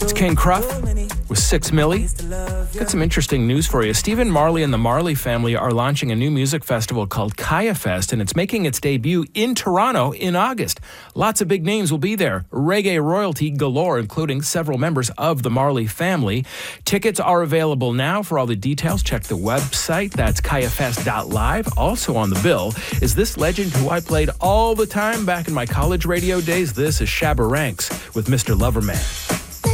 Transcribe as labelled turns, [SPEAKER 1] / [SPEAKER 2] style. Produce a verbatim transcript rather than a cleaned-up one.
[SPEAKER 1] It's King Cruff with Six Millie. Got some interesting news for you. Stephen Marley and the Marley family are launching a new music festival called Kaya Fest, and it's making its debut in Toronto in August. Lots of big names will be there. Reggae royalty galore, including several members of the Marley family. Tickets are available now. For all the details, check the website. That's kaya fest dot live. Also on the bill is this legend who I played all the time back in my college radio days. This is Shabba Ranks with Mister Loverman.